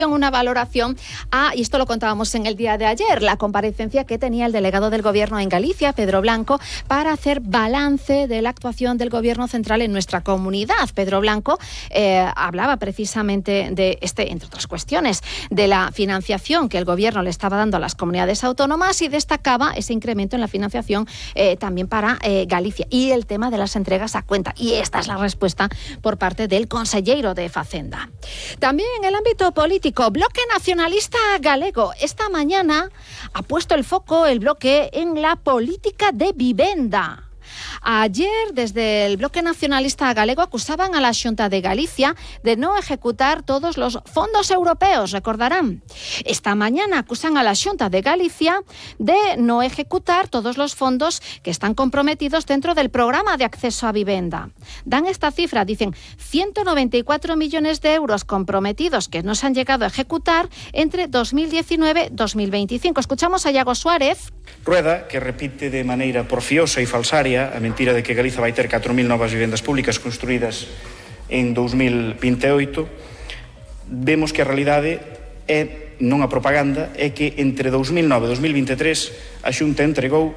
una valoración y esto lo contábamos en el día de ayer, la comparecencia que tenía el delegado del Gobierno en Galicia, Pedro Blanco, para hacer balance de la actuación del Gobierno central en nuestra comunidad. Pedro Blanco hablaba precisamente de entre otras cuestiones, de la financiación que el Gobierno le estaba dando a las comunidades autónomas y destacaba ese incremento en la financiación también para Galicia y el tema de las entregas a cuenta. Y esta es la respuesta por parte del conselleiro de Facenda. También en el ámbito político, Bloque Nacionalista Galego esta mañana ha puesto el foco, el bloque, en la política de vivenda. Ayer, desde el Bloque Nacionalista Galego, acusaban a la Xunta de Galicia de no ejecutar todos los fondos europeos, recordarán. Esta mañana acusan a la Xunta de Galicia de no ejecutar todos los fondos que están comprometidos dentro del programa de acceso a vivienda. Dan esta cifra, dicen 194 millones de euros comprometidos que no se han llegado a ejecutar entre 2019 y 2025. Escuchamos a Iago Suárez. Rueda, que repite de maneira porfiosa e falsaria a mentira de que Galiza vai ter 4.000 novas vivendas públicas construídas en 2028, vemos que a realidade é, non a propaganda, é que entre 2009 e 2023 a Xunta entregou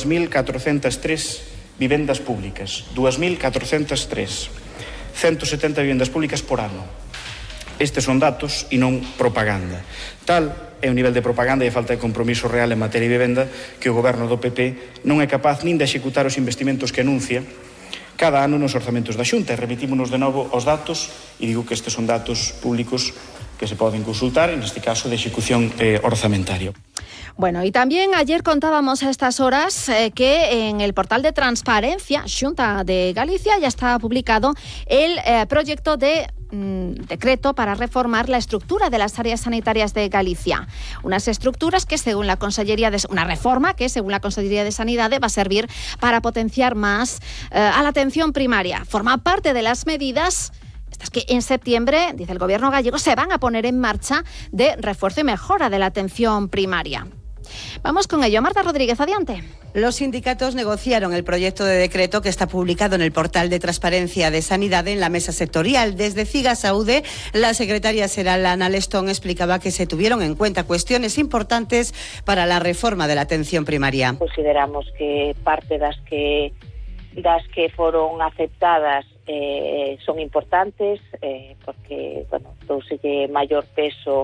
2.403 vivendas públicas. 2.403. 170 vivendas públicas por ano. Estes son datos e non propaganda. Tal é o nivel de propaganda e a falta de compromiso real en materia de vivenda que o goberno do PP non é capaz nin de executar os investimentos que anuncia cada ano nos orzamentos da Xunta. Remitímonos de novo aos datos e digo que estes son datos públicos que se poden consultar, en este caso de execución orzamentario. Bueno, y también ayer contábamos a estas horas que en el portal de transparencia Xunta de Galicia ya está publicado el proyecto de decreto para reformar la estructura de las áreas sanitarias de Galicia. Unas estructuras que según la Consellería una reforma que según la Consellería de Sanidad va a servir para potenciar más a la atención primaria. Forma parte de las medidas que en septiembre, dice el Gobierno gallego, se van a poner en marcha de refuerzo y mejora de la atención primaria. Vamos con ello. Marta Rodríguez, adiante. Los sindicatos negociaron el proyecto de decreto que está publicado en el portal de transparencia de Sanidad en la mesa sectorial. Desde CIGA-Saúde, la secretaria Seral Ana Lestón explicaba que se tuvieron en cuenta cuestiones importantes para la reforma de la atención primaria. Consideramos que parte das que foron aceptadas son importantes porque, douselle maior peso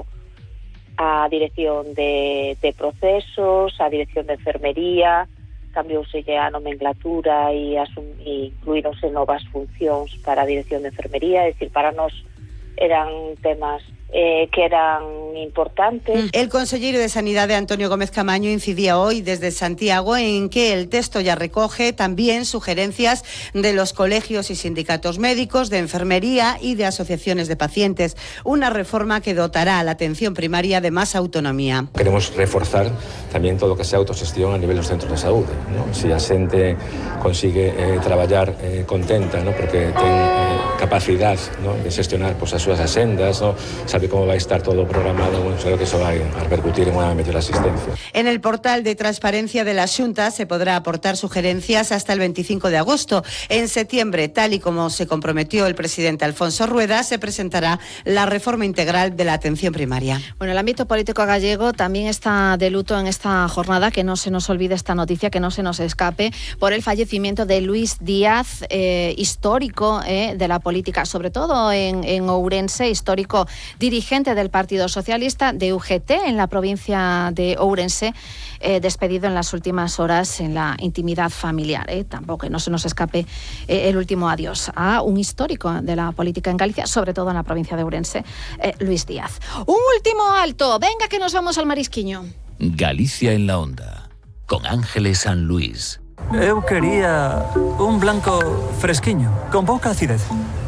a dirección de procesos, a dirección de enfermería, cambiouselle a nomenclatura e incluíronse novas funcións para a dirección de enfermería, é dicir, para nós eran temas que eran importantes. El conselleiro de Sanidad, Antonio Gómez Camaño, incidía hoy desde Santiago en que el texto ya recoge también sugerencias de los colegios y sindicatos médicos, de enfermería y de asociaciones de pacientes. Una reforma que dotará a la atención primaria de más autonomía. Queremos reforzar también todo lo que sea autogestión a nivel dos centros de saúde, ¿no? Si a xente consigue traballar contenta, ¿no? Porque ten capacidad, ¿no? De xestionar as súas asendas, ¿no? Sabe cómo va a estar todo programado, bueno, creo que eso va a repercutir en una mejor asistencia. En el portal de transparencia de la Xunta se podrá aportar sugerencias hasta el 25 de agosto. En septiembre, tal y como se comprometió el presidente Alfonso Rueda, se presentará la reforma integral de la atención primaria. Bueno, el ámbito político gallego también está de luto en esta jornada, que no se nos olvide esta noticia, que no se nos escape, por el fallecimiento de Luis Díaz, histórico de la política, sobre todo en Ourense, histórico dirigente del Partido Socialista de UGT en la provincia de Ourense, despedido en las últimas horas en la intimidad familiar. Tampoco que no se nos escape el último adiós a un histórico de la política en Galicia, sobre todo en la provincia de Ourense, Luis Díaz. Un último alto, venga que nos vamos al Marisquiño. Galicia en la onda, con Ángeles San Luis. Eu quería un blanco fresquiño, con pouca acidez,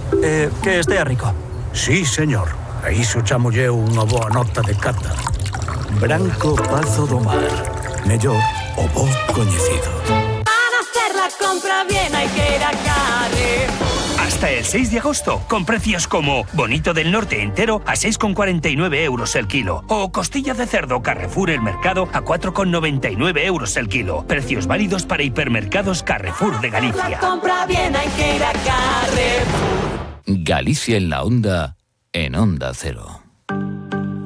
que estea rico. Sí, señor. A iso chamolle unha boa nota de cata. Branco Pazo do Mar. Mellor o bo coñecido. Para hacer la compra bien hay que ir a Carrefour. Hasta el 6 de agosto, con precios como Bonito del Norte entero a 6,49 euros el kilo. O costilla de cerdo Carrefour El Mercado a 4,99 euros el kilo. Precios válidos para hipermercados Carrefour de Galicia. La compra bien hay que ir a Carrefour. Galicia en la onda, en Onda Cero.